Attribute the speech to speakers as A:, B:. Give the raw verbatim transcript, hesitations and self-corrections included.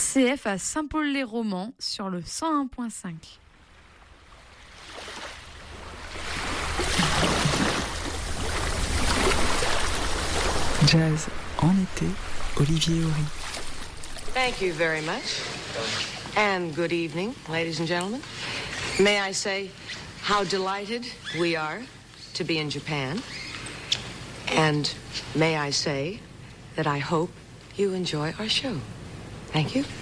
A: C F à Saint-Paul-les-Romans sur le cent un virgule cinq.
B: Jazz en été, Olivier Horry.
C: Thank you very much. And good evening, ladies and gentlemen. May I say how delighted we are to be in Japan. And may I say that I hope you enjoy our show. Thank you.